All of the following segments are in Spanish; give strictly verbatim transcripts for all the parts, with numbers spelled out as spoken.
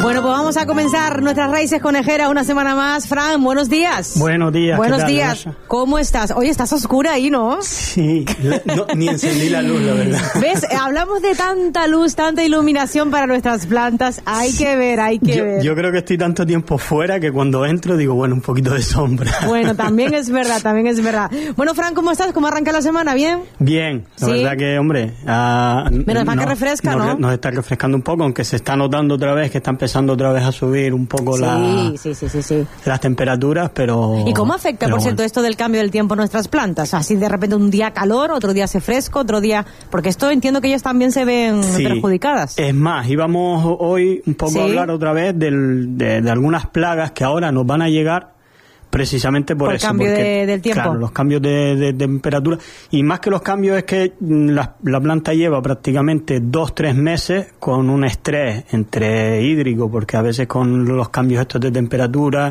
Bueno, pues vamos a comenzar nuestras raíces conejeras una semana más. Fran, buenos días. Buenos días. Buenos ¿qué tal, días. Rosa? ¿Cómo estás? Oye, estás oscura ahí, ¿no? Sí, la, no, ni encendí la luz, la verdad. ¿Ves? Hablamos de tanta luz, tanta iluminación para nuestras plantas. Hay que ver, hay que yo, ver. Yo creo que estoy tanto tiempo fuera que cuando entro digo, bueno, un poquito de sombra. Bueno, también es verdad, también es verdad. Bueno, Fran, ¿cómo estás? ¿Cómo arranca la semana? ¿Bien? Bien, la ¿Sí? verdad que, hombre... Uh, Menos mal que refresca, nos, ¿no? Nos está refrescando un poco, aunque se está notando otra vez que está empezando otra vez a subir un poco Sí, la, sí, sí, sí, sí. las temperaturas, pero... ¿Y cómo afecta, pero por bueno. cierto, esto del cambio del tiempo a nuestras plantas? Así de repente un día calor, otro día hace fresco, otro día... Porque esto entiendo que ellas también se ven Sí. perjudicadas. Es más, íbamos hoy un poco Sí. a hablar otra vez del, de, de algunas plagas que ahora nos van a llegar precisamente por, Por eso. cambio porque, de- del tiempo. Claro, los cambios de, de temperatura. Y más que los cambios es que mm, la, la planta lleva prácticamente dos, tres meses con un estrés entre hídrico, porque a veces con los cambios estos de temperatura...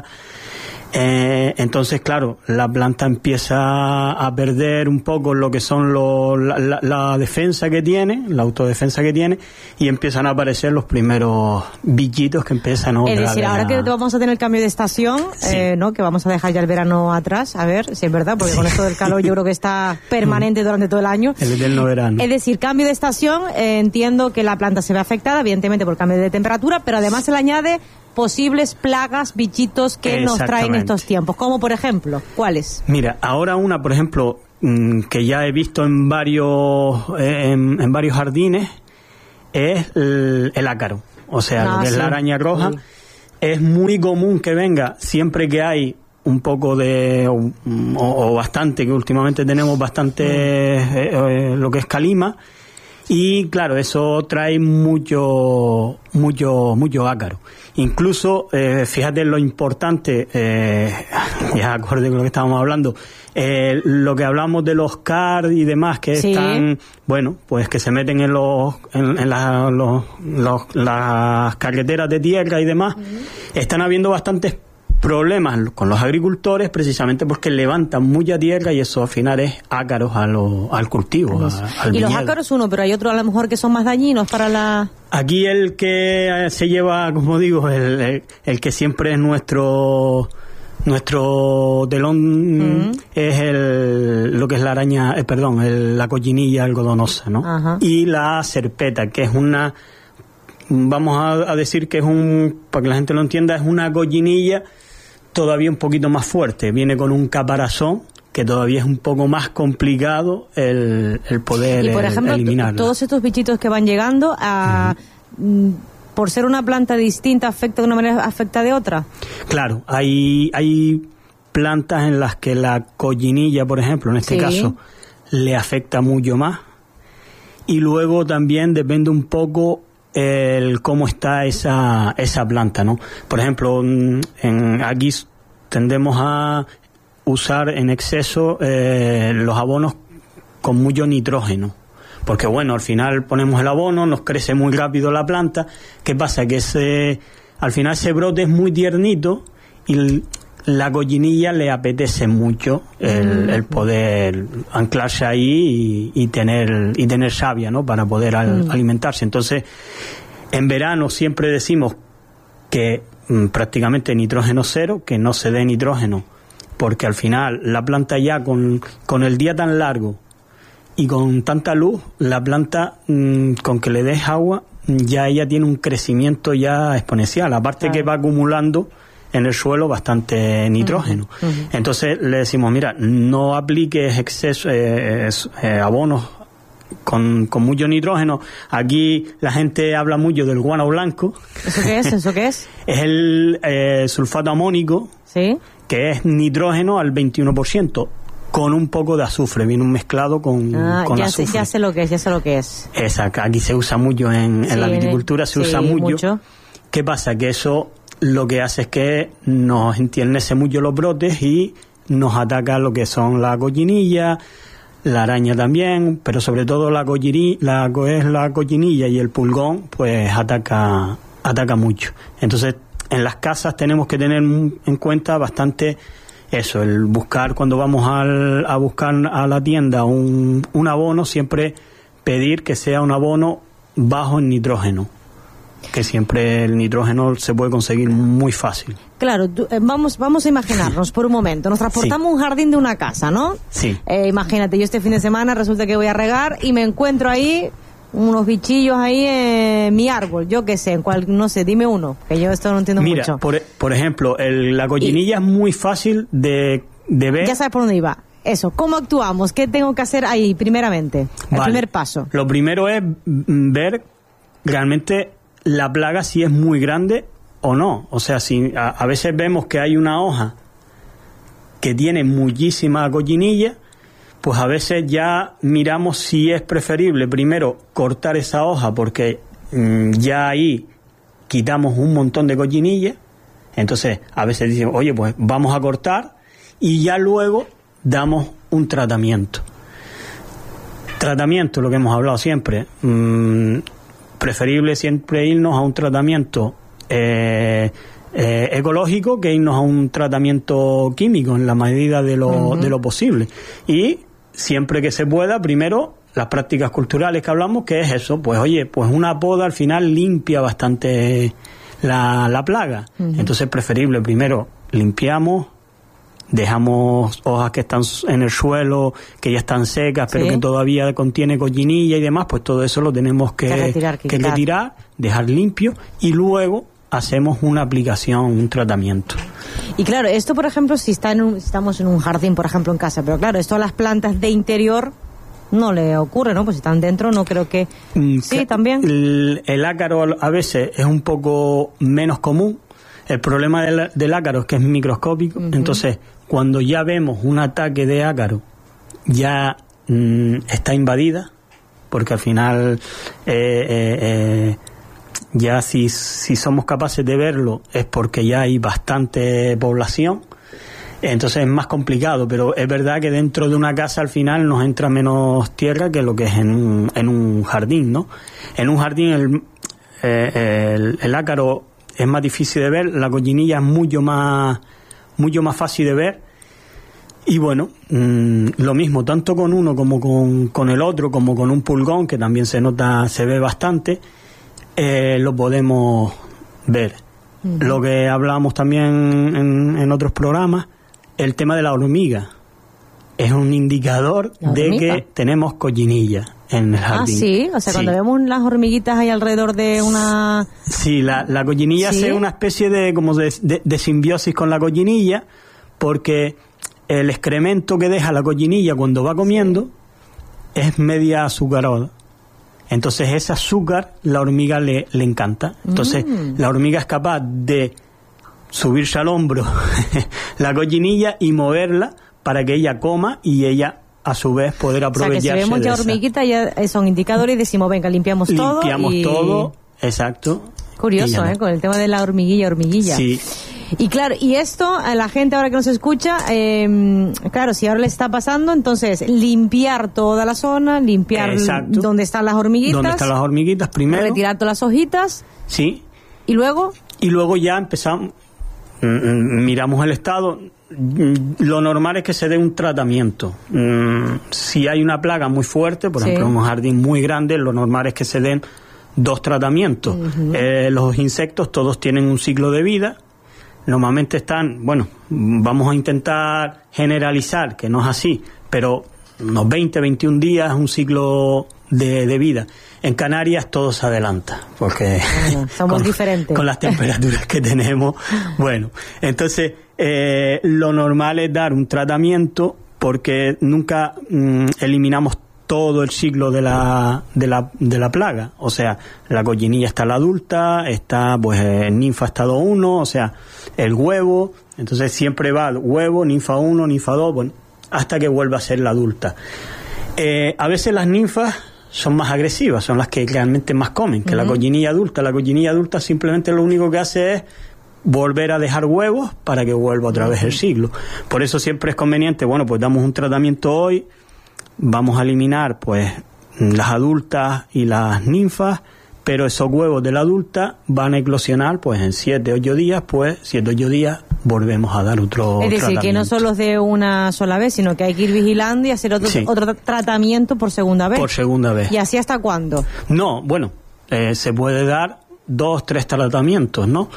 Eh, entonces, claro, la planta empieza a perder un poco lo que son los, la, la, la defensa que tiene, la autodefensa que tiene, y empiezan a aparecer los primeros bichitos que empiezan otra Es decir, vez ahora a- que vamos a tener el cambio de estación, Sí. eh, ¿no? Que vamos a dejar ya el verano atrás, a ver si es verdad, porque con esto del calor yo creo que está permanente durante todo el año. el eterno verano. Es decir, cambio de estación, eh, entiendo que la planta se ve afectada, evidentemente por cambio de temperatura, pero además se le añade posibles plagas, bichitos que nos traen Exactamente. estos tiempos, como por ejemplo, ¿cuáles? Mira, ahora una, por ejemplo, mm, que ya he visto en varios eh, en, en varios jardines, es el, el ácaro. O sea, Ah, lo que sí. es la araña roja. Sí. Es muy común que venga siempre que hay un poco de, o, o bastante, que últimamente tenemos bastante eh, eh, lo que es calima. Y claro, eso trae mucho, mucho, mucho ácaro. Incluso, eh, fíjate lo importante, eh, ya acorde con lo que estábamos hablando, eh, lo que hablamos de los C A R y demás, que Sí. están, bueno, pues que se meten en los, en, en la- los, los- las carreteras de tierra y demás, están habiendo bastantes problemas con los agricultores precisamente porque levantan mucha tierra y eso al final es ácaros a lo, al cultivo, a- al y los viñedo. ácaros uno, pero hay otros a lo mejor que son más dañinos para la... Aquí el que eh, se lleva, como digo, el, el, el que siempre es nuestro nuestro telón Mm. es el lo que es la araña, eh, perdón, el, la cochinilla algodonosa, ¿no? Ajá. Y la serpeta, que es una, vamos a, a decir que es un, para que la gente lo entienda, es una cochinilla todavía un poquito más fuerte, viene con un caparazón que todavía es un poco más complicado el, el poder Y por el- ejemplo, t- eliminarla. todos estos bichitos que van llegando, a, mm, por ser una planta distinta, ¿afecta de una manera, afecta de otra? Claro, hay, hay plantas en las que la cochinilla, por ejemplo, en este Sí. caso, le afecta mucho más. Y luego también depende un poco el cómo está esa, esa planta, ¿no? Por ejemplo, en, en- aquí s- tendemos a usar en exceso eh, los abonos con mucho nitrógeno. Porque bueno, al final ponemos el abono, nos crece muy rápido la planta. ¿Qué pasa? Que ese, al final ese brote es muy tiernito y l- la cochinilla le apetece mucho el, el poder anclarse ahí y, y tener y tener savia, ¿no? Para poder al- Mm. alimentarse. Entonces, en verano siempre decimos que mm, prácticamente nitrógeno cero, que no se dé nitrógeno, porque al final la planta ya con, con el día tan largo y con tanta luz, la planta mm, con que le des agua, ya ella tiene un crecimiento ya exponencial, aparte Claro. que va acumulando en el suelo bastante nitrógeno. Ujú, ujú. Entonces le decimos, mira, no apliques exceso, eh, es- eh, abonos con, con mucho nitrógeno. Aquí la gente habla mucho del guano blanco, ¿Eso qué es? ¿Eso qué es? es el eh, sulfato amónico, ¿Sí? que es nitrógeno al veintiuno por ciento, con un poco de azufre, viene un mezclado con, Ah, con ya, sé, azufre. ya sé lo que es, ya sé lo que es. Exacto, aquí se usa mucho en, en Sí, la viticultura, se sí, usa mucho. mucho. ¿Qué pasa? Que eso lo que hace es que nos entiernece mucho los brotes y nos ataca lo que son la cochinilla, la araña también, pero sobre todo la cochinilla, la, co- es la cochinilla y el pulgón, pues ataca, ataca mucho. Entonces, en las casas tenemos que tener en cuenta bastante eso, el buscar, cuando vamos al, a buscar a la tienda un, un abono, siempre pedir que sea un abono bajo en nitrógeno. que siempre el nitrógeno se puede conseguir muy fácil. Claro, tú, eh, vamos vamos a imaginarnos por un momento. Nos transportamos a sí. un jardín de una casa, ¿no? Sí. Eh, imagínate, yo este fin de semana resulta que voy a regar y me encuentro ahí unos bichillos ahí en mi árbol, yo qué sé, en cual, no sé, dime uno, que yo esto no entiendo Mira, mucho. Por, por ejemplo, el, la cochinilla y, es muy fácil de, de ver. Ya sabes por dónde iba. Eso, ¿cómo actuamos? ¿Qué tengo que hacer ahí primeramente? El vale. primer paso. Lo primero es ver realmente la plaga si es muy grande o no. O sea, si a, a veces vemos que hay una hoja que tiene muchísima cochinilla, pues a veces ya miramos si es preferible primero cortar esa hoja porque mmm, ya ahí quitamos un montón de cochinilla. Entonces a veces dicen, oye, pues vamos a cortar y ya luego damos un tratamiento. Tratamiento, lo que hemos hablado siempre. Mmm, preferible siempre irnos a un tratamiento eh, eh, ecológico que irnos a un tratamiento químico en la medida de lo, uh-huh. de lo posible. Y siempre que se pueda, primero, las prácticas culturales que hablamos, que es eso, pues oye, pues una poda al final limpia bastante la, la plaga. Uh-huh. Entonces, preferible, primero, limpiamos, dejamos hojas que están en el suelo, que ya están secas, pero ¿sí? que todavía contiene cochinilla y demás, pues todo eso lo tenemos que, que, retirar, que, que retirar, dejar limpio, y luego hacemos una aplicación, un tratamiento. Y claro, esto por ejemplo, si está en un, estamos en un jardín, por ejemplo, en casa, pero claro, esto a las plantas de interior no le ocurre, ¿no? Pues si están dentro, no creo que... Mm, sí, también. El, el ácaro a veces es un poco menos común. El problema del, del ácaro es que es microscópico, uh-huh. entonces cuando ya vemos un ataque de ácaro, ya mm, está invadida, porque al final eh, eh, eh, ya si, si somos capaces de verlo es porque ya hay bastante población, entonces es más complicado, pero es verdad que dentro de una casa al final nos entra menos tierra que lo que es en un, en un jardín, ¿no? En un jardín el, eh, el, el ácaro es más difícil de ver, la cochinilla es mucho más mucho más fácil de ver, y bueno, mmm, lo mismo tanto con uno como con, con el otro, como con un pulgón, que también se nota, se ve bastante, eh, lo podemos ver. Uh-huh. Lo que hablábamos también en, en otros programas, el tema de la hormiga, es un indicador de que tenemos cochinilla en el jardín. Ah, sí, o sea, sí. Cuando vemos las hormiguitas ahí alrededor de una... Sí, la, la cochinilla ¿Sí? hace una especie de como de, de, de simbiosis con la cochinilla, porque el excremento que deja la cochinilla cuando va comiendo es media azucarada. Entonces ese azúcar la hormiga le, le encanta. Entonces mm. la hormiga es capaz de subirse al hombro la cochinilla y moverla para que ella coma y ella a su vez poder aprovecharse. O sea, que si vemos ya hormiguitas ya son indicadores y decimos, venga, limpiamos todo. Limpiamos y... todo, exacto. Curioso, ¿eh? Con el tema de la hormiguilla, hormiguilla. Sí. Y claro, y esto, a la gente ahora que nos escucha, eh, claro, si ahora le está pasando, entonces limpiar toda la zona, limpiar exacto. donde están las hormiguitas. Donde están las hormiguitas primero. Retirar todas las hojitas. Sí. Y luego... Y luego ya empezamos, miramos el estado. Lo normal es que se dé un tratamiento. Si hay una plaga muy fuerte, por sí. ejemplo, en un jardín muy grande, lo normal es que se den dos tratamientos. Uh-huh. Eh, los insectos todos tienen un ciclo de vida. Normalmente están, bueno, vamos a intentar generalizar, que no es así, pero unos veinte, veintiún días, un ciclo de, de vida. En Canarias todo se adelanta, porque bueno, somos con, diferentes. Con las temperaturas que tenemos. Bueno, entonces eh, lo normal es dar un tratamiento, porque nunca mm, eliminamos todo el ciclo de la, de la de la plaga. O sea, la cochinilla está la adulta, está pues en ninfa estado uno, o sea, el huevo, entonces siempre va huevo, ninfa uno, ninfa dos, bueno, hasta que vuelva a ser la adulta. Eh, a veces las ninfas son más agresivas, son las que realmente más comen que uh-huh. la cochinilla adulta. La cochinilla adulta simplemente lo único que hace es volver a dejar huevos para que vuelva otra vez el ciclo. Por eso siempre es conveniente, bueno, pues damos un tratamiento hoy, vamos a eliminar pues las adultas y las ninfas, pero esos huevos de la adulta van a eclosionar pues en siete, ocho días, pues siete, ocho días volvemos a dar otro Es decir, que no solo es de una sola vez, sino que hay que ir vigilando y hacer otro, sí. otro tratamiento por segunda vez. Por segunda vez. ¿Y así hasta cuándo? No, bueno, eh, se puede dar dos, tres tratamientos, ¿no?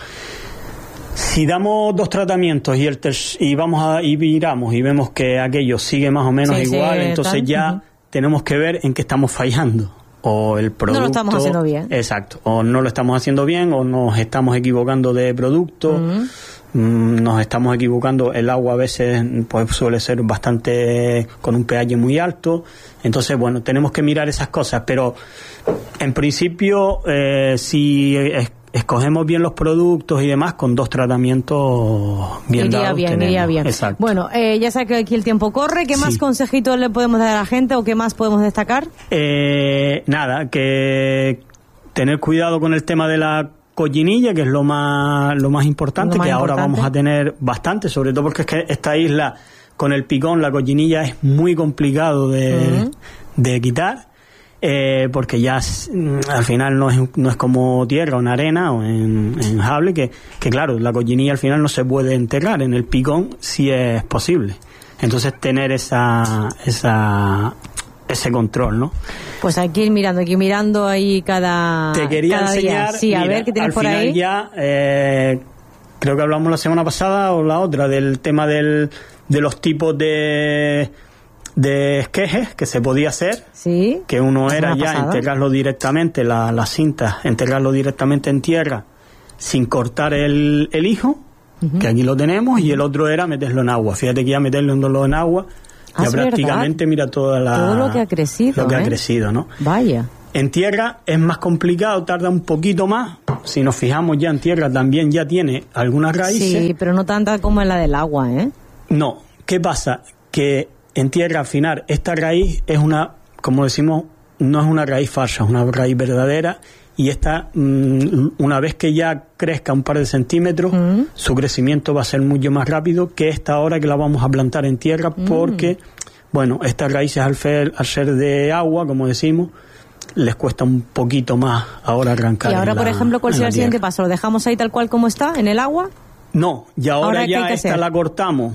Si damos dos tratamientos y el ter- y vamos a y miramos y vemos que aquello sigue más o menos sí, igual, sí, entonces tal. ya uh-huh. tenemos que ver en qué estamos fallando. O el producto... No lo estamos haciendo bien. Exacto. O no lo estamos haciendo bien, o nos estamos equivocando de producto, uh-huh. nos estamos equivocando, el agua a veces pues suele ser bastante con un pH muy alto, entonces bueno, tenemos que mirar esas cosas, pero en principio eh, si es, escogemos bien los productos y demás, con dos tratamientos bien iría dados bien, tenemos. iría bien. Exacto. Bueno, eh, ya sé que aquí el tiempo corre, ¿qué más sí. consejitos le podemos dar a la gente o qué más podemos destacar? Eh, nada, que tener cuidado con el tema de la cochinilla, que es lo más lo más importante, lo más que importante. Ahora vamos a tener bastante, sobre todo porque es que esta isla con el picón, la cochinilla es muy complicado de, uh-huh. de quitar, eh, porque ya al final no es no es como tierra o en arena o en, en jable, que, que claro, la cochinilla al final no se puede enterrar, en el picón sí es posible. Entonces tener esa esa ese control, ¿no? Pues aquí mirando, aquí mirando ahí cada Te quería cada enseñar, día. Sí, mira, a ver qué tienes por ahí. Al final ya, eh, creo que hablamos la semana pasada o la otra del tema del, de los tipos de de esquejes que se podía hacer. Sí. Que uno la era ya pasada. enterrarlo directamente, la, las cintas, enterrarlo directamente en tierra sin cortar el, el hijo, uh-huh. que aquí lo tenemos, y el otro era meterlo en agua. Fíjate que ya meterlo en agua Ah, ya prácticamente, verdad. mira toda la, todo lo que ha crecido, lo que ¿eh? ha crecido, ¿no? Vaya. En tierra es más complicado, tarda un poquito más. Si nos fijamos ya en tierra también ya tiene algunas raíces. Sí, pero no tanta como en la del agua, ¿eh? No. ¿Qué pasa? Que en tierra al final esta raíz es una, como decimos, no es una raíz falsa, es una raíz verdadera. Y esta, una vez que ya crezca un par de centímetros, mm. su crecimiento va a ser mucho más rápido que esta ahora que la vamos a plantar en tierra, mm. porque, bueno, estas raíces al ser, al ser de agua, como decimos, les cuesta un poquito más ahora arrancar. Y ahora, la, por ejemplo, ¿cuál será el siguiente paso? ¿Lo dejamos ahí tal cual como está, en el agua? No, y ahora, ahora ya esta hacer? la cortamos.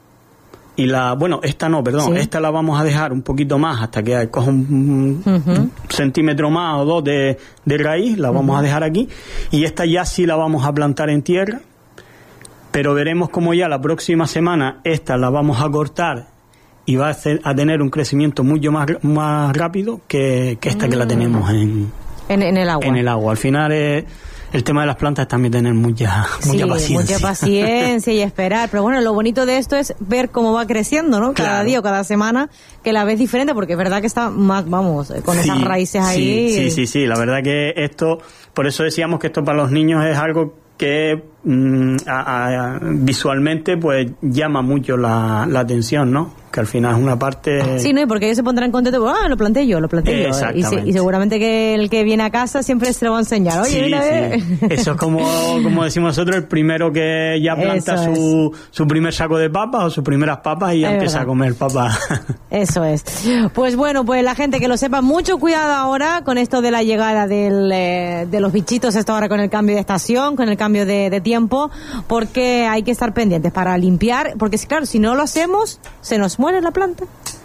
Y la, bueno, esta no, perdón, ¿sí? esta la vamos a dejar un poquito más hasta que coja un, uh-huh. un centímetro más o dos de, de raíz, la vamos uh-huh. a dejar aquí, y esta ya sí la vamos a plantar en tierra, pero veremos como ya la próxima semana esta la vamos a cortar y va a, hacer, a tener un crecimiento mucho más, más rápido que, que esta uh-huh. que la tenemos en, en, en el agua. En el agua. Al final es... El tema de las plantas es también tener mucha, mucha sí, paciencia. mucha paciencia y esperar. Pero bueno, lo bonito de esto es ver cómo va creciendo, ¿no? Cada claro. día o cada semana, que la ves diferente, porque es verdad que está más, vamos, con sí, esas raíces ahí. Sí, sí, sí, sí. La verdad que esto, por eso decíamos que esto para los niños es algo que mm, a, a, visualmente pues llama mucho la, la atención, ¿no? Que al final es una parte... Sí, ¿no? Y porque ellos se pondrán contentos, ah, lo planté yo, lo planté yo. Y, se, y seguramente que el que viene a casa siempre se lo va a enseñar. Oye, sí, mira, sí. Eso es como, como decimos nosotros, el primero que ya planta su, su primer saco de papas o sus primeras papas y ya es empieza verdad. a comer papas. Eso es. Pues bueno, pues la gente que lo sepa, mucho cuidado ahora con esto de la llegada del, eh, de los bichitos, esto ahora con el cambio de estación, con el cambio de, de tiempo, porque hay que estar pendientes para limpiar, porque claro, si no lo hacemos, se nos muere la planta.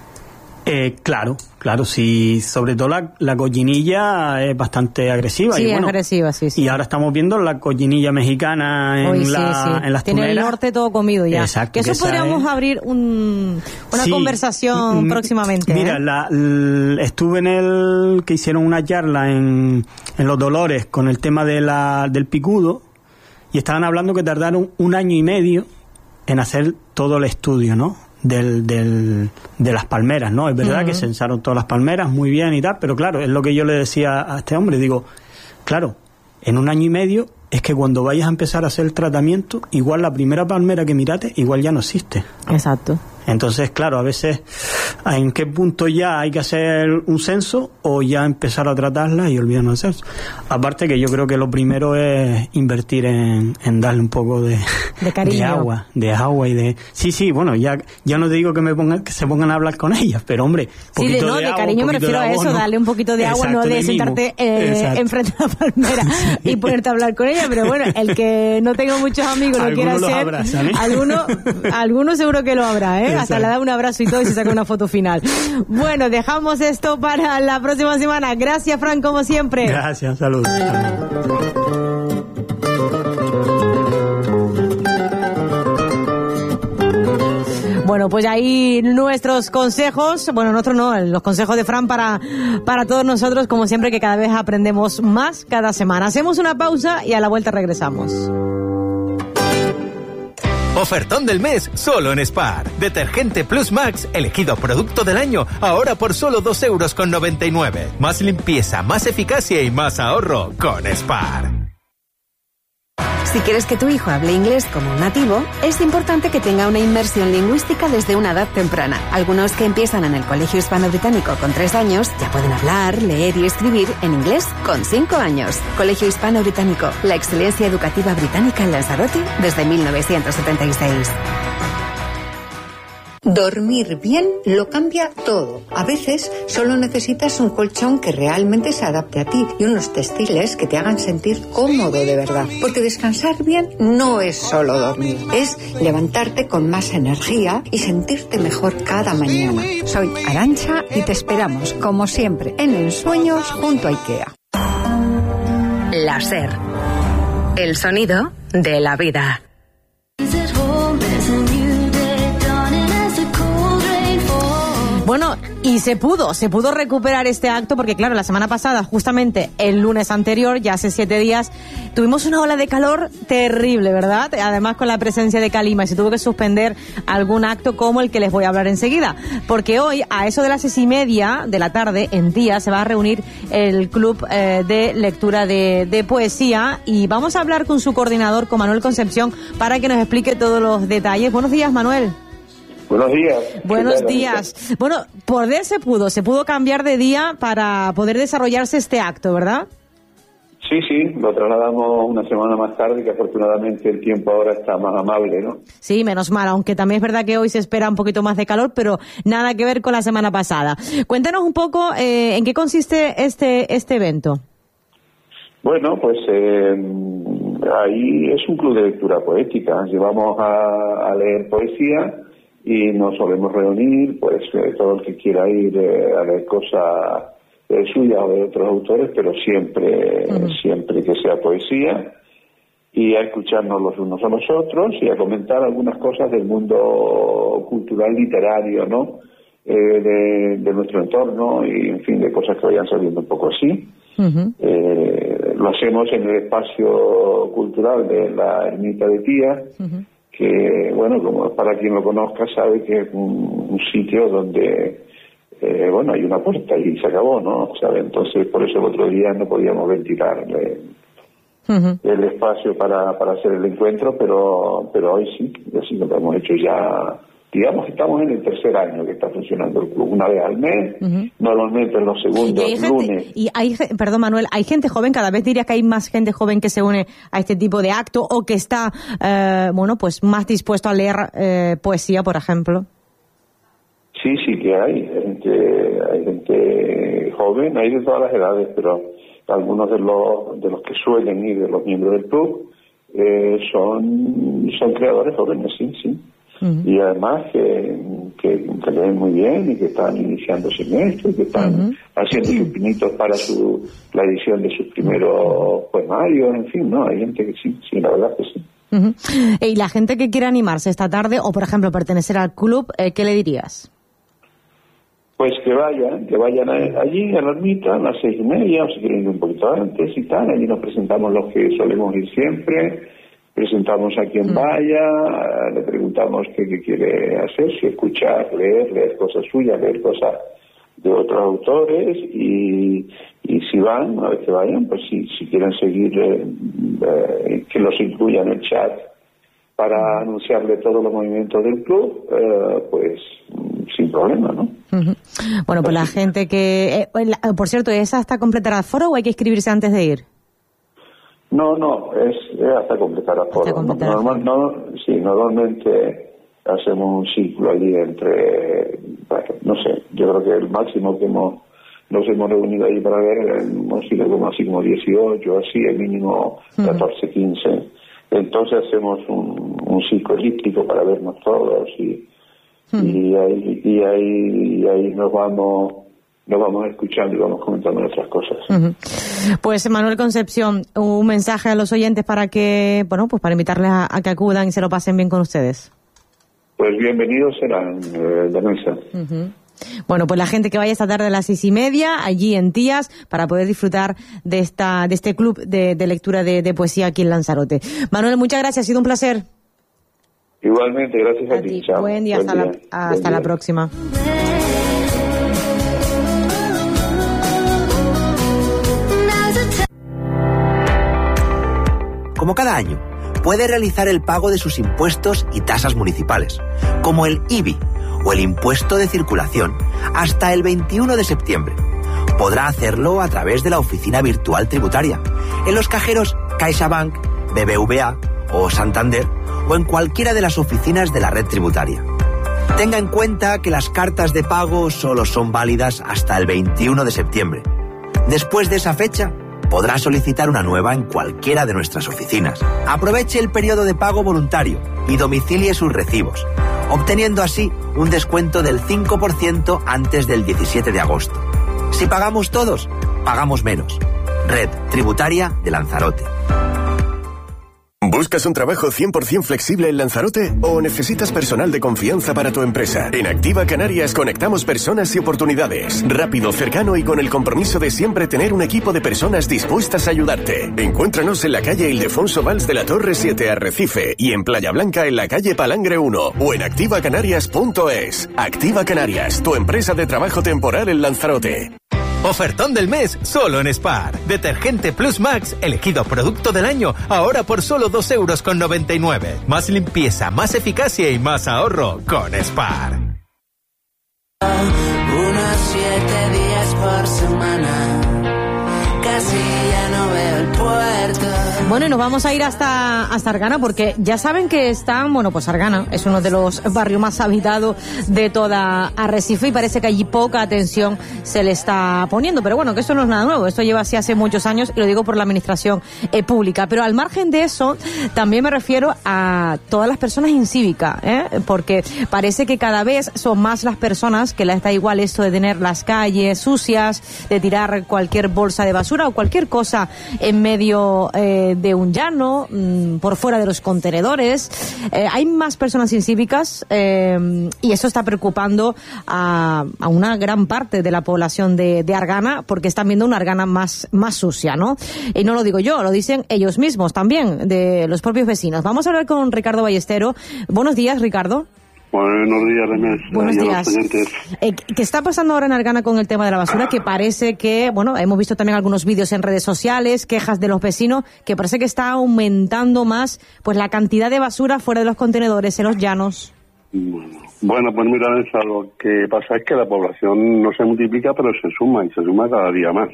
Eh, claro, claro, sí, sobre todo la, la cochinilla es bastante agresiva. Sí, y bueno, es agresiva, sí, sí. Y ahora estamos viendo la cochinilla mexicana en, Hoy, sí, la, sí. en las Tiene tuneras. el norte todo comido ya. Exacto. Que eso que podríamos es... abrir un, una sí, conversación m- próximamente. Mira, ¿eh? la, l- estuve en el que hicieron una charla en, en Los Dolores con el tema de la, del picudo y estaban hablando que tardaron un año y medio en hacer todo el estudio, ¿no? Del, del, de las palmeras, ¿no? Es verdad uh-huh. que censaron todas las palmeras muy bien y tal, pero claro, es lo que yo le decía a este hombre, digo, claro, en un año y medio es que cuando vayas a empezar a hacer el tratamiento, igual la primera palmera que miraste, igual ya no existe. Exacto. Entonces, claro, a veces, ¿en qué punto ya hay que hacer un censo o ya empezar a tratarla y olvidarnos del censo? Aparte que yo creo que lo primero es invertir en, en darle un poco de, de cariño, de agua, de agua y de... Sí, sí, bueno, ya ya no te digo que me pongan que se pongan a hablar con ellas, pero hombre, poquito sí, de, no, de, de agua, cariño me refiero a eso, ¿no? Darle un poquito de agua, exacto, no de, de sentarte eh, enfrente de la palmera sí. y ponerte a hablar con ella, pero bueno, el que no tenga muchos amigos lo quiera hacer, abrazan, ¿eh? alguno, alguno seguro que lo habrá, ¿eh? hasta le da un abrazo y todo y se saca una foto final. Bueno, dejamos esto para la próxima semana. Gracias, Fran, como siempre. Gracias, saludos. Bueno, pues ahí nuestros consejos, bueno, nosotros no, los consejos de Fran para, para todos nosotros, como siempre, que cada vez aprendemos más cada semana. Hacemos una pausa y a la vuelta regresamos. Ofertón del mes, solo en Spar. Detergente Plus Max, elegido producto del año, ahora por solo dos euros con noventa y nueve. Más limpieza, más eficacia y más ahorro con Spar. Si quieres que tu hijo hable inglés como un nativo, es importante que tenga una inmersión lingüística desde una edad temprana. Algunos que empiezan en el Colegio Hispano-Británico con tres años ya pueden hablar, leer y escribir en inglés con cinco años. Colegio Hispano-Británico, la excelencia educativa británica en Lanzarote desde mil novecientos setenta y seis. Dormir bien lo cambia todo. A veces solo necesitas un colchón que realmente se adapte a ti y unos textiles que te hagan sentir cómodo de verdad. Porque descansar bien no es solo dormir, es levantarte con más energía y sentirte mejor cada mañana. Soy Arantxa y te esperamos, como siempre, en Ensueños junto a IKEA. Láser. El sonido de la vida. Bueno, y se pudo, se pudo recuperar este acto porque, claro, la semana pasada, justamente el lunes anterior, ya hace siete días, tuvimos una ola de calor terrible, ¿verdad? Además con la presencia de Calima y se tuvo que suspender algún acto como el que les voy a hablar enseguida. Porque hoy, a eso de las seis y media de la tarde, en día, se va a reunir el Club eh, de Lectura de, de Poesía y vamos a hablar con su coordinador, con Manuel Concepción, para que nos explique todos los detalles. Buenos días, Manuel. Buenos días. Buenos días. Bueno, poder se pudo, se pudo cambiar de día para poder desarrollarse este acto, ¿verdad? Sí, sí, lo trasladamos una semana más tarde, que afortunadamente el tiempo ahora está más amable, ¿no? Sí, menos mal, aunque también es verdad que hoy se espera un poquito más de calor, pero nada que ver con la semana pasada. Cuéntanos un poco eh, en qué consiste este este evento. Bueno, pues eh, ahí es un club de lectura poética. Llevamos a, a leer poesía y nos solemos reunir, pues eh, todo el que quiera ir eh, a leer cosas eh, suyas o de otros autores, pero siempre uh-huh. siempre que sea poesía, y a escucharnos los unos a los otros y a comentar algunas cosas del mundo cultural literario, ¿no? Eh, de, de nuestro entorno y, en fin, de cosas que vayan saliendo un poco así. Uh-huh. Eh, lo hacemos en el espacio cultural de la Ermita de Tía, uh-huh. que, bueno, como para quien lo conozca sabe que es un, un sitio donde, eh, bueno, hay una puerta y se acabó, ¿no? ¿Sabe? Entonces, por eso el otro día no podíamos ventilar el, uh-huh. el espacio para, para hacer el encuentro, pero pero hoy sí, así lo hemos hecho ya. Digamos que estamos en el tercer año que está funcionando el club, una vez al mes, uh-huh. normalmente en los segundos y hay lunes. Gente, y hay, perdón Manuel, hay gente joven, cada vez diría que hay más gente joven que se une a este tipo de acto o que está, eh, bueno, pues más dispuesto a leer eh, poesía, por ejemplo. Sí, sí que hay, hay gente, hay gente joven, hay de todas las edades, pero algunos de los de los que suelen ir, de los miembros del club, eh, son, son creadores jóvenes, sí, sí. Uh-huh. Y además que, que, que leen muy bien y que están iniciándose en esto y que están uh-huh. haciendo sus pinitos para su la edición de sus primeros poemarios, en fin, ¿no? Hay gente que sí, sí, la verdad que sí. Uh-huh. Y la gente que quiera animarse esta tarde o, por ejemplo, pertenecer al club, eh, ¿qué le dirías? Pues que vayan, que vayan a, allí a la ermita a las seis y media, o si quieren ir un poquito antes y tal. Allí nos presentamos los que solemos ir siempre. Presentamos a quien vaya, le preguntamos qué, qué quiere hacer, si escuchar, leer, leer cosas suyas, leer cosas de otros autores, y, y si van, a vez que vayan, pues si, si quieren seguir, eh, eh, que los incluyan en el chat para anunciarle todos los movimientos del club, eh, pues sin problema, ¿no? Uh-huh. Bueno, pues la gente que... Eh, por cierto, ¿es hasta completar el foro o hay que inscribirse antes de ir? No, no, es, es hasta completar aforo. No, normal, no, sí, normalmente hacemos un ciclo allí entre, bueno, no sé, yo creo que el máximo que hemos nos hemos reunido ahí para ver hemos sido como así como dieciocho, así, el mínimo catorce, quince. Entonces hacemos un, un ciclo elíptico para vernos todos y, Mm. Y ahí, y ahí, y ahí nos vamos, nos vamos escuchando y vamos comentando nuestras cosas. Uh-huh. Pues Manuel Concepción, un mensaje a los oyentes para que, bueno, pues para invitarles a, a que acudan y se lo pasen bien con ustedes. Pues bienvenidos serán, eh, Vanessa. Uh-huh. Bueno, pues la gente que vaya esta tarde a las seis y media allí en Tías para poder disfrutar de esta de este club de, de lectura de, de poesía aquí en Lanzarote. Manuel, muchas gracias, ha sido un placer. Igualmente, gracias a, a ti. ti. Chao. Buen día, Buen hasta, día. La, hasta Buen la día. próxima. Como cada año, puede realizar el pago de sus impuestos y tasas municipales, como el I B I o el impuesto de circulación, hasta el veintiuno de septiembre. Podrá hacerlo a través de la oficina virtual tributaria, en los cajeros CaixaBank, B B V A o Santander, o en cualquiera de las oficinas de la red tributaria. Tenga en cuenta que las cartas de pago solo son válidas hasta el veintiuno de septiembre. Después de esa fecha, podrá solicitar una nueva en cualquiera de nuestras oficinas. Aproveche el periodo de pago voluntario y domicilie sus recibos, obteniendo así un descuento del cinco por ciento antes del diecisiete de agosto. Si pagamos todos, pagamos menos. Red Tributaria de Lanzarote. ¿Buscas un trabajo cien por ciento flexible en Lanzarote o necesitas personal de confianza para tu empresa? En Activa Canarias conectamos personas y oportunidades. Rápido, cercano y con el compromiso de siempre tener un equipo de personas dispuestas a ayudarte. Encuéntranos en la calle Ildefonso Valls de la Torre siete, Arrecife, y en Playa Blanca en la calle Palangre uno o en activa canarias punto es. Activa Canarias, tu empresa de trabajo temporal en Lanzarote. Ofertón del mes, solo en Spar. Detergente Plus Max, elegido producto del año, ahora por solo dos euros con noventa y nueve. Más limpieza, más eficacia y más ahorro con Spar. Unos siete días por semana, casi ya no veo el puerto. Bueno, y nos vamos a ir hasta, hasta Argana, porque ya saben que están, bueno, pues Argana es uno de los barrios más habitados de toda Arrecife y parece que allí poca atención se le está poniendo, pero bueno, que esto no es nada nuevo, esto lleva así hace muchos años y lo digo por la administración eh, pública, pero al margen de eso también me refiero a todas las personas incívicas, ¿eh? Porque parece que cada vez son más las personas que les da igual esto de tener las calles sucias, de tirar cualquier bolsa de basura o cualquier cosa en medio eh, de un llano, mmm, por fuera de los contenedores. Eh, hay más personas incívicas eh, y eso está preocupando a, a una gran parte de la población de, de Argana, porque están viendo una Argana más, más sucia, ¿no? Y no lo digo yo, lo dicen ellos mismos también, de los propios vecinos. Vamos a hablar con Ricardo Ballestero. Buenos días, Ricardo. Buenos días, Remés. Buenos días. Eh, ¿Qué está pasando ahora en Argana con el tema de la basura? Que parece que, bueno, hemos visto también algunos vídeos en redes sociales, quejas de los vecinos, que parece que está aumentando más pues la cantidad de basura fuera de los contenedores, en los llanos. Bueno, bueno pues mira, lo que pasa es que la población no se multiplica, pero se suma, y se suma cada día más.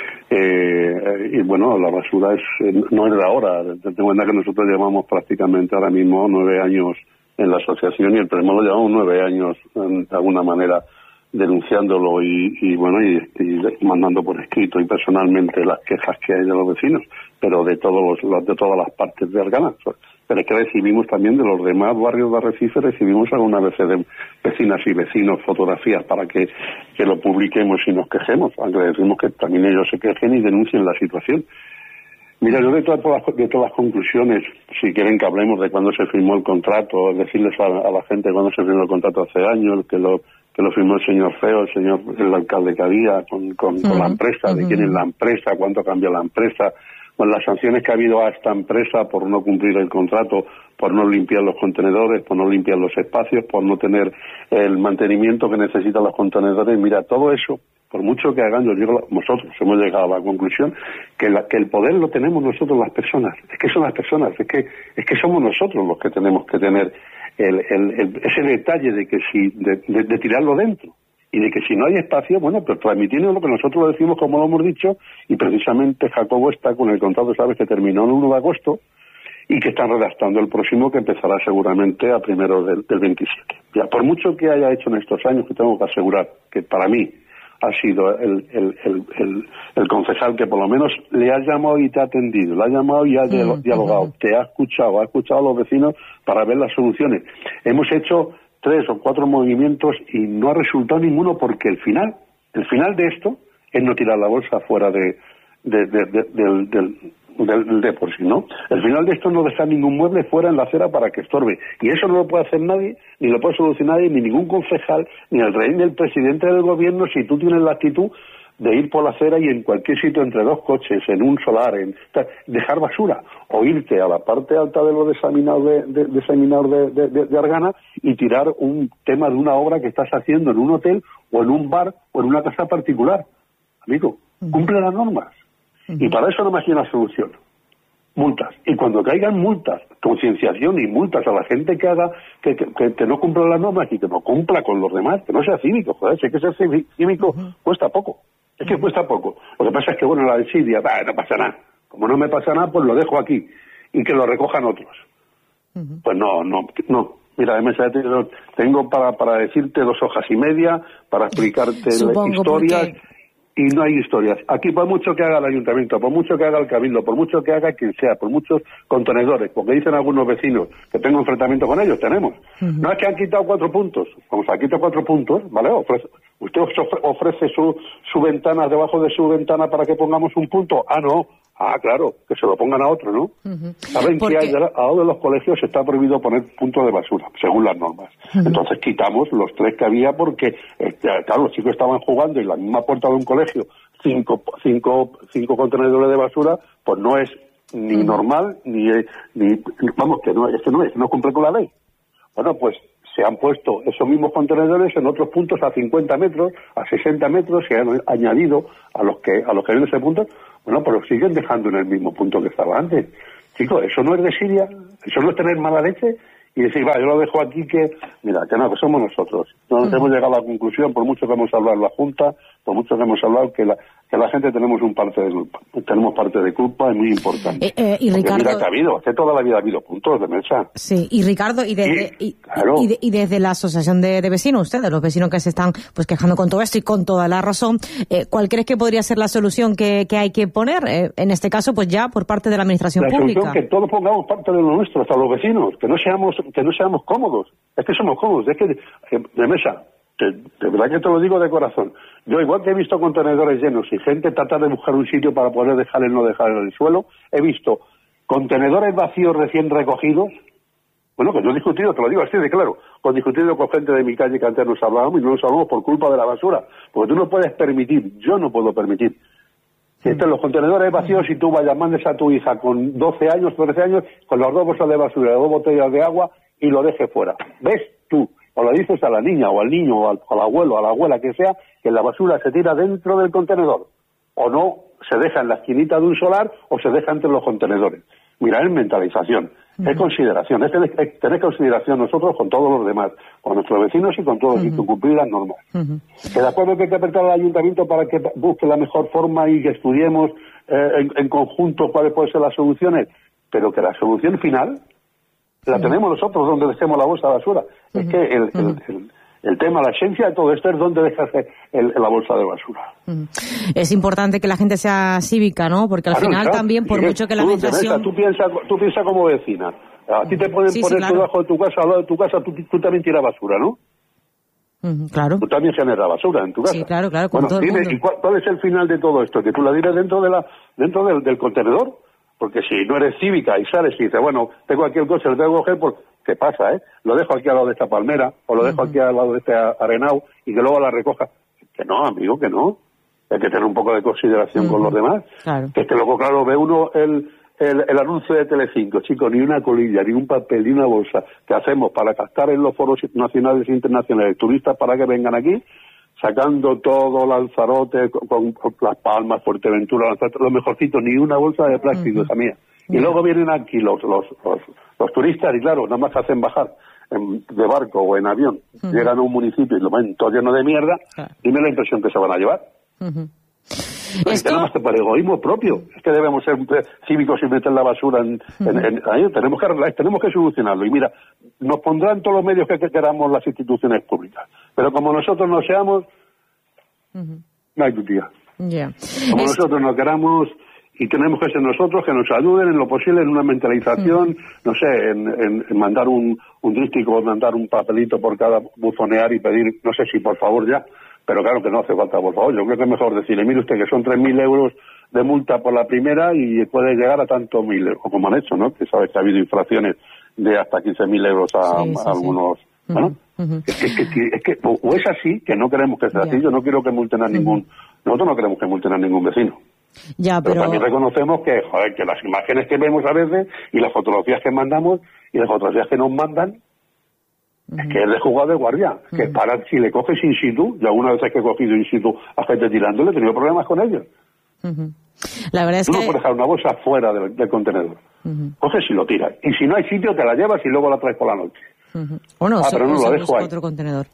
Eh, y bueno, la basura es no es de ahora. Ten en cuenta que nosotros llevamos prácticamente ahora mismo nueve años en la asociación y el problema lo llevamos nueve años de alguna manera denunciándolo y, y bueno y, y mandando por escrito y personalmente las quejas que hay de los vecinos, pero de todos los, de todas las partes de Argana. Pero es que recibimos también de los demás barrios de Arrecife, recibimos algunas veces de vecinas y vecinos fotografías para que, que lo publiquemos y nos quejemos, aunque decimos que también ellos se quejen y denuncien la situación. Mira, yo de todas, de todas las conclusiones, si quieren que hablemos de cuándo se firmó el contrato, decirles a, a la gente cuándo se firmó el contrato hace años, que lo que lo firmó el señor Feo, el señor el alcalde que había con, con, uh-huh. con la empresa, de uh-huh. quién es la empresa, cuánto cambió la empresa, con las sanciones que ha habido a esta empresa por no cumplir el contrato, por no limpiar los contenedores, por no limpiar los espacios, por no tener el mantenimiento que necesitan los contenedores. Mira, todo eso, por mucho que hagan, yo digo, nosotros hemos llegado a la conclusión que, la, que el poder lo tenemos nosotros las personas. Es que son las personas, es que es que somos nosotros los que tenemos que tener el, el, el, ese detalle de que si de, de, de tirarlo dentro. Y de que si no hay espacio, bueno, pues transmitiendo lo que nosotros lo decimos como lo hemos dicho, y precisamente Jacobo está con el contrato, sabes, que terminó el uno de agosto, y que están redactando el próximo, que empezará seguramente a primeros del, del veintisiete. Ya, por mucho que haya hecho en estos años, que tengo que asegurar que para mí ha sido el, el, el, el, el concejal que por lo menos le ha llamado y te ha atendido, le ha llamado y ha mm, dialogado, uh-huh. te ha escuchado, ha escuchado a los vecinos para ver las soluciones. Hemos hecho tres o cuatro movimientos y no ha resultado ninguno, porque el final, el final de esto es no tirar la bolsa fuera de, de, de, de, del, del, del depósito, ¿no? El final de esto no dejar ningún mueble fuera en la acera para que estorbe. Y eso no lo puede hacer nadie, ni lo puede solucionar nadie, ni ningún concejal, ni el rey, ni el presidente del gobierno, si tú tienes la actitud de ir por la acera y en cualquier sitio entre dos coches, en un solar, en dejar basura, o irte a la parte alta de los examinados de, de, de, examinador de, de, de, de Argana y tirar un tema de una obra que estás haciendo en un hotel o en un bar o en una casa particular. Amigo, cumple las normas. Uh-huh. Y para eso no me hay una solución. Multas. Y cuando caigan multas, concienciación y multas a la gente que haga, que, que, que no cumpla las normas y que no cumpla con los demás, que no sea cívico, joder, si es que ser cívico uh-huh. cuesta poco. Es que cuesta poco. Lo que pasa es que, bueno, la desidia, bah, no pasa nada. Como no me pasa nada, pues lo dejo aquí y que lo recojan otros. Uh-huh. Pues no, no, no. Mira, tengo para, para decirte dos hojas y media, para explicarte historias, y no hay historias. Aquí, por mucho que haga el ayuntamiento, por mucho que haga el cabildo, por mucho que haga quien sea, por muchos contenedores, porque dicen algunos vecinos que tengo enfrentamiento con ellos, tenemos. Uh-huh. No es que han quitado cuatro puntos. Vamos a quitar cuatro puntos, ¿vale? Ofrece, usted ofrece su, su ventana, debajo de su ventana para que pongamos un punto. Ah, no. Ah, claro, que se lo pongan a otro, ¿no? Uh-huh. Saben que hay, a lado de los colegios está prohibido poner puntos de basura, según las normas. Uh-huh. Entonces quitamos los tres que había porque, eh, claro, los chicos estaban jugando en la misma puerta de un colegio, cinco, cinco, cinco contenedores de basura, pues no es ni uh-huh. normal, ni, ni, vamos, que no, es que no es, no cumple con la ley. Bueno, pues se han puesto esos mismos contenedores en otros puntos a cincuenta metros, a sesenta metros, se han añadido a los que a los que hay en ese punto. Bueno, pues lo siguen dejando en el mismo punto que estaba antes. Chicos, eso no es desidia, eso no es tener mala leche y decir, va, yo lo dejo aquí que, mira, que no, que somos nosotros. No nos uh-huh. hemos llegado a la conclusión, por mucho que hemos hablado en la Junta, por mucho que hemos hablado que la, que la gente tenemos un parte de culpa. Tenemos parte de culpa, es muy importante. Eh, eh, y Porque Ricardo... mira que ha habido, que toda la vida ha habido puntos de mesa. Sí, y Ricardo, y desde, y, y, claro. y, de, y desde la asociación de, de vecinos, ustedes, los vecinos que se están pues quejando con todo esto y con toda la razón, eh, ¿cuál crees que podría ser la solución que, que hay que poner? Eh, en este caso, pues ya por parte de la administración la pública. La solución que todos pongamos parte de lo nuestro, hasta los vecinos, que no seamos, que no seamos cómodos. Es que somos cómodos, es que de, de mesa. De, de verdad que te lo digo de corazón. Yo, igual que he visto contenedores llenos y gente tratar de buscar un sitio para poder dejar el no dejar en el suelo, he visto contenedores vacíos recién recogidos. Bueno, que yo he discutido, te lo digo así de claro, con discutido con gente de mi calle que antes nos hablábamos y no nos hablamos por culpa de la basura. Porque tú no puedes permitir, yo no puedo permitir, que estén los contenedores vacíos y tú vayas, mandes a tu hija con doce años, trece años, con las dos bolsas de basura, dos botellas de agua y lo deje fuera. ¿Ves tú? O le dices a la niña, o al niño, o al, al abuelo, a la abuela, que sea, que la basura se tira dentro del contenedor. O no, se deja en la esquinita de un solar, o se deja entre los contenedores. Mira, es mentalización, uh-huh. es consideración, es tener, es tener consideración nosotros con todos los demás, con nuestros vecinos y con todos, uh-huh. y con cumplir las normas. Uh-huh. Que de acuerdo que hay que apretar al ayuntamiento para que busque la mejor forma y que estudiemos eh, en, en conjunto cuáles pueden ser las soluciones, pero que la solución final la tenemos nosotros donde dejemos la bolsa de basura. Uh-huh. Es que el, el, uh-huh. el, el tema, la esencia de todo esto es dónde dejas el, la bolsa de basura. Uh-huh. Es importante que la gente sea cívica, ¿no? Porque al claro, final claro. también, por sí, mucho que la administración... Tú piensas tú piensa como vecina. A ti te pueden sí, poner sí, claro. debajo de tu casa, al lado de tu casa, tú, tú también tiras basura, ¿no? Uh-huh, claro. Tú también generas basura en tu casa. Sí, claro, claro. Como bueno, todo el dime, mundo. ¿y cuál, cuál es el final de todo esto? Que tú la tires dentro, de la, dentro del, del contenedor. Porque si no eres cívica y sales y dices, bueno, tengo aquí el coche, lo tengo que coger, pues, ¿qué pasa, eh? Lo dejo aquí al lado de esta palmera, o lo dejo uh-huh. aquí al lado de este arenao, y que luego la recoja. Que no, amigo, que no. Hay que tener un poco de consideración uh-huh. con los demás. Claro. Que es que luego, claro, ve uno el, el, el anuncio de Telecinco, chicos, ni una colilla, ni un papel, ni una bolsa, que hacemos para captar en los foros nacionales e internacionales turistas para que vengan aquí, sacando todo Lanzarote, con, con Las Palmas, Fuerteventura, Lanzarote, lo mejorcito, ni una bolsa de plástico, uh-huh. hija mía. Y uh-huh. luego vienen aquí los, los, los, los turistas y claro, nada más hacen bajar en, de barco o en avión, uh-huh. llegan a un municipio y lo ven todo lleno de mierda, uh-huh. dime la impresión que se van a llevar. Uh-huh. Es que nada más que para egoísmo propio, es que debemos ser cívicos y meter la basura en, uh-huh. en, en ahí, tenemos que arreglar, tenemos que solucionarlo y mira, nos pondrán todos los medios que queramos las instituciones públicas, pero como nosotros no seamos, uh-huh. no hay tu tía. Yeah. Como es... nosotros no queramos y tenemos que ser nosotros que nos ayuden en lo posible en una mentalización, mm. no sé, en, en, en mandar un, un tríptico, mandar un papelito por cada buzonear y pedir, no sé si por favor ya, pero claro que no hace falta por favor. Yo creo que es mejor decirle, mire usted que son tres mil euros de multa por la primera y puede llegar a tantos mil, o como han hecho, ¿no? Que sabes que ha habido infracciones de hasta quince mil euros a, sí, sí, a algunos... Sí. ¿Bueno? Uh-huh. Es que, es que, es que o, o es así, que no queremos que sea yeah. así. Yo no quiero que multen a ningún... Uh-huh. Nosotros no queremos que multen a ningún vecino. Ya, pero... pero también reconocemos que, joder, que las imágenes que vemos a veces y las fotografías que mandamos y las fotografías que nos mandan uh-huh. es que es de jugado de guardia. Uh-huh. Que para, si le coges in situ, y alguna vez que he cogido in situ a gente tirándole, he tenido problemas con ellos. Uh-huh. La verdad es Tú que... no puedes dejar una bolsa fuera del, del contenedor. Uh-huh. Coges y lo tiras. Y si no hay sitio, te la llevas y luego la traes por la noche. Uh-huh. Bueno, ah, pero no lo dejo ahí. Otro contenedor.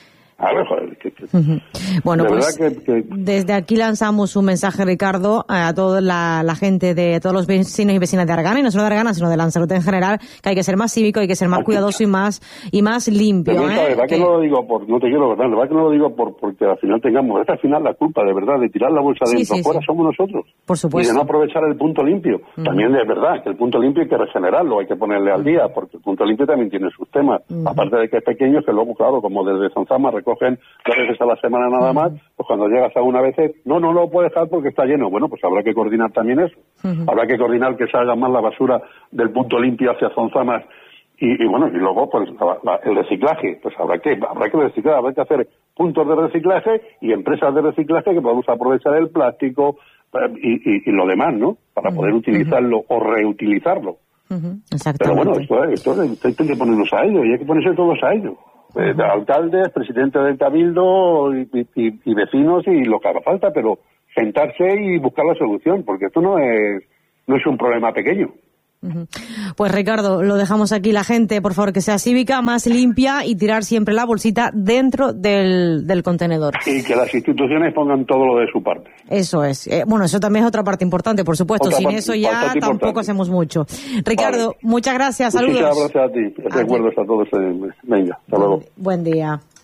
A ver, joder, que, que, uh-huh. Bueno, de pues verdad que, que... desde aquí lanzamos un mensaje, Ricardo, a toda la, la gente de todos los vecinos y vecinas de Argana, y no solo de Argana, sino de Lanzarote en general, que hay que ser más cívico, hay que ser más cuidadoso y más y más limpio. Pero, ¿eh? La verdad que... que no lo digo por, no te quiero verdad, la verdad que no lo digo por porque al final tengamos, es al final la culpa de verdad de tirar la bolsa sí, dentro, sí, fuera sí. somos nosotros. Por supuesto. Y de no aprovechar el punto limpio. Uh-huh. También es verdad que el punto limpio hay que regenerarlo, hay que ponerle al día, porque el punto limpio también tiene sus temas. Uh-huh. Aparte de que es pequeño, que luego, claro, como desde Zonzama recogen dos veces a la semana nada más, pues cuando llegas a una vez, no, no lo puedes dejar porque está lleno. Bueno, pues habrá que coordinar también eso. Uh-huh. Habrá que coordinar que salga más la basura del punto limpio hacia Zonzamas y, y bueno, y luego pues la, la, el reciclaje. Pues habrá que habrá que reciclar, habrá que hacer puntos de reciclaje y empresas de reciclaje que podamos aprovechar el plástico y, y, y lo demás, ¿no? Para uh-huh. poder utilizarlo uh-huh. o reutilizarlo. Uh-huh. Pero bueno, esto, esto, esto hay que ponernos a ello y hay que ponerse todos a ello. Eh, de alcaldes, presidente del cabildo y, y, y vecinos y lo que haga falta, pero sentarse y buscar la solución, porque esto no es no es un problema pequeño. Uh-huh. Pues Ricardo, lo dejamos aquí. La gente, por favor, que sea cívica, más limpia y tirar siempre la bolsita dentro del, del contenedor. Y que las instituciones pongan todo lo de su parte. Eso es. Eh, bueno, eso también es otra parte importante, por supuesto. Otra Sin parte, eso ya tampoco importante. Hacemos mucho. Ricardo, vale. Muchas gracias. Saludos. Muchas gracias a ti. Recuerdos a todos. Venga, hasta luego. Buen día.